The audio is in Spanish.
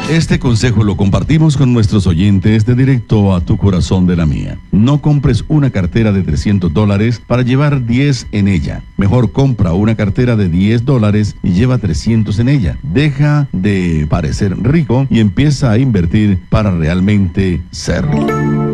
Este consejo lo compartimos con nuestros oyentes de Directo a tu Corazón de la Mía. No compres una cartera de $300 para llevar 10 en ella. Mejor compra una cartera de $10 y lleva 300 en ella. Deja de parecer rico y empieza a invertir para realmente serlo.